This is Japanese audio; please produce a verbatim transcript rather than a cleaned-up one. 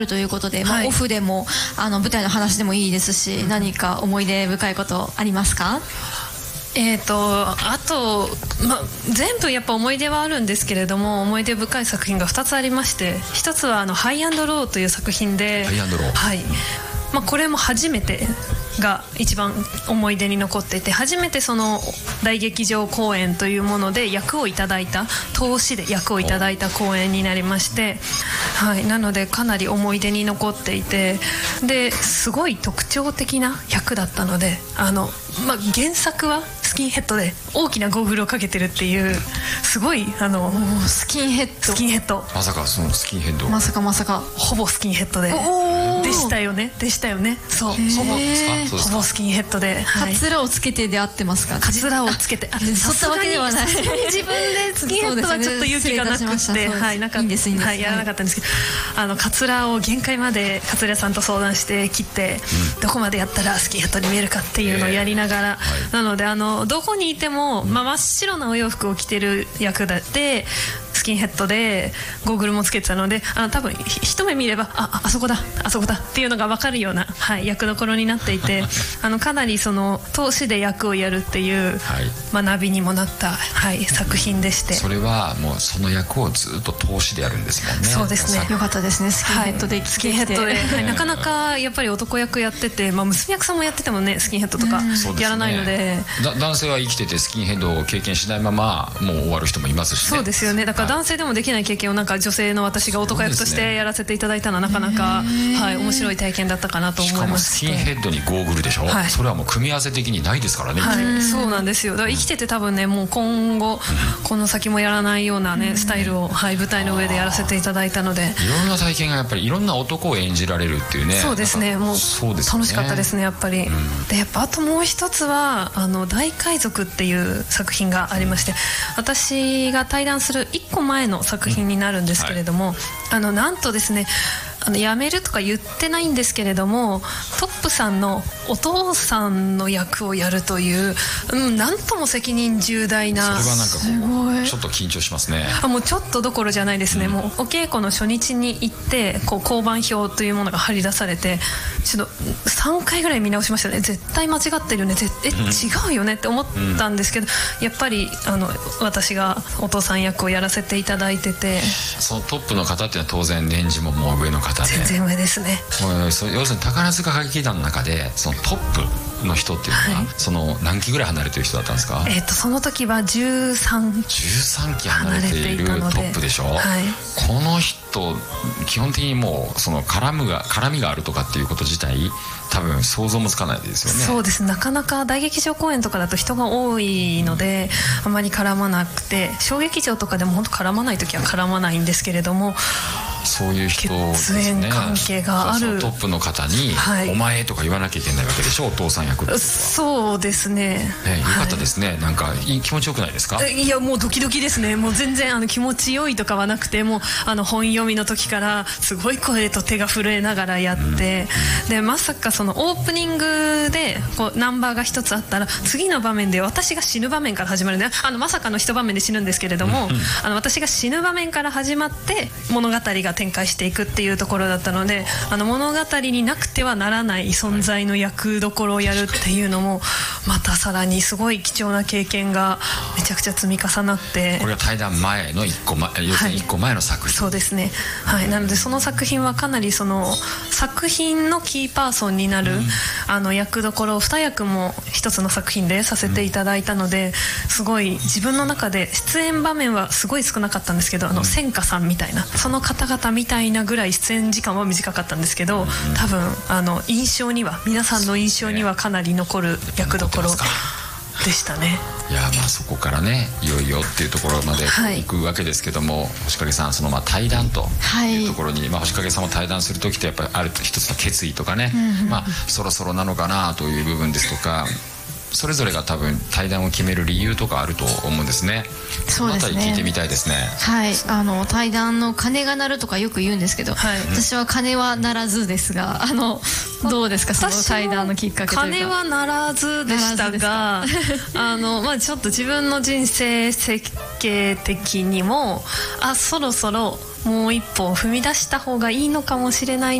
ということで、まあはい、 オフでもあの舞台の話でもいいですし、うん、何か思い出深いことありますか？ えーとあと、ま、全部やっぱ思い出はあるんですけれども、思い出深い作品がふたつありまして、ひとつはあのハイアンドローという作品で、 ハイアンドロー、 はい、まあ、これも初めてが一番思い出に残っていて、初めてその大劇場公演というもので役をいただいた、投資で役をいただいた公演になりまして、はい、なのでかなり思い出に残っていて、ですごい特徴的な役だったので、あの、まあ、原作はスキンヘッドで大きなゴーグルをかけてるっていう、すごいあのスキンヘッドスキンヘッドまさかそのスキンヘッドまさかまさかほぼスキンヘッドででしたよねでしたよねそう、 ほぼですか？そうですか？ ほぼスキンヘッドで、 はい、カツラをつけてで合ってますか？ カツラをつけて、あ、 そったわけではない。 自分でスキンヘッドはちょっと勇気がなくて、はい、なんかいいんですいいんです、 はい、やらなかったんですけど、あのカツラを限界までカツラ屋さんと相談して切って、うん、どこまでやったらスキンヘッドに見えるかっていうのをやりながら、えーはい、なのであのどこにいても、まあ、真っ白なお洋服を着てる役でスキンヘッドでゴーグルもつけてたので、あの多分一目見れば あ, あそこだあそこだっていうのが分かるような、はい、役どころになっていてあのかなりその投資で役をやるっていう学びにもなった、はい、作品でして、 それはもうその役をずっと投資でやるんですもんね。 そうですね、 よかったですね。スキンヘッドで、はい、 スキンヘッドで、はい、なかなかやっぱり男役やってて、まあ、娘役さんもやっててもねスキンヘッドとかやらないので、 ね、だ男性は生きててスキンヘッドを経験しないままもう終わる人もいますしね。 そうですよね。だから男性でもできない経験をなんか女性の私が男役としてやらせていただいたのはなかなか、はい、面白い体験だったかなと思います。しかもスキンヘッドにゴーグルでしょ、はい、それはもう組み合わせ的にないですからね、 はい、そうなんですよ。だから生きてて多分ねもう今後この先もやらないようなねスタイルを、はい、舞台の上でやらせていただいたので、 いろんな体験がやっぱりいろんな男を演じられるっていうね。 そうですね、もうそうですね、 楽しかったですねやっぱり、うん、でやっぱあともう一つはあの大海賊っていう作品がありまして、私が対談するいっこまえの作品になるんですけれども、うん、はい、あのなんとですね、あの辞めるとか言ってないんですけれども、トップさんのお父さんの役をやるという、うん、なんとも責任重大な。 それはなんかこうちょっと緊張しますね。 あ、もうちょっとどころじゃないですね、うん、もうお稽古の初日に行ってこう交番表というものが張り出されて、ちょっとさんかいぐらい見直しましたね。絶対間違ってるよね、え、うん、違うよねって思ったんですけど、うん、やっぱりあの私がお父さん役をやらせていただいてて、 そのトップの方っていうのは当然年次ももう上の方で、 全然上ですね。 要するに宝塚歌劇団の中でそのトップの人っていうのは、はい、その何期ぐらい離れてる人だったんですか？ えー、とその時はじゅうさん じゅうさん期離れているトップでしょ、はい、この人基本的にもうその絡むが絡みがあるとかっていうこと自体多分想像もつかないですよね。 そうです、なかなか大劇場公演とかだと人が多いのであまり絡まなくて、小劇場とかでも本当絡まない時は絡まないんですけれども、 そういう人ですね、 血縁関係があるトップの方に、はい、お前とか言わなきゃいけないわけでしょ、お父さん役って。 そうですね、 ね、よかったですね、はい、なんかいい気持ちよくないですか？ いやもうドキドキですね。もう全然あの気持ちよいとかはなくて、もうあの本読みの時からすごい声と手が震えながらやって、うん、でまさかそのオープニングでこうナンバーが一つあったら次の場面で私が死ぬ場面から始まるんで、あのまさかの一場面で死ぬんですけれども、うん、あの私が死ぬ場面から始まって物語が展開していくっていうところだったので、あの物語になくてはならない存在の役どころをやるっていうのもまたさらにすごい貴重な経験がめちゃくちゃ積み重なって、 これは対談前のいっこまえ、要するにいっこまえの作品、 はい、そうですね、はい、なのでその作品はかなりその作品のキーパーソンになる、うん、あの役どころをに役も一つの作品でさせていただいたので、すごい自分の中で出演場面はすごい少なかったんですけど、あの千佳さんみたいなその方々みたいなぐらい出演時間は短かったんですけど、多分あの印象には皆さんの印象にはかなり残る役どころでしたね。 いや、まあそこからねいよいよっていうところまで行くわけですけども、はい、星影さん、そのまあ対談というところに、はい、まあ、星影さんも対談する時ってやっぱりある一つの決意とかね、うんうん、まあそろそろなのかなという部分ですとか、それぞれが多分対談を決める理由とかあると思うんですね。 そうですね、 そのあたり聞いてみたいですね。 はい、あの対談の鐘が鳴るとかよく言うんですけど、はい、私は鐘は鳴らずですが、あのどうですか、その対談のきっかけというか。 鐘は鳴らずでしたがあの、まあ、ちょっと自分の人生設計的にもあそろそろもう一歩踏み出した方がいいのかもしれない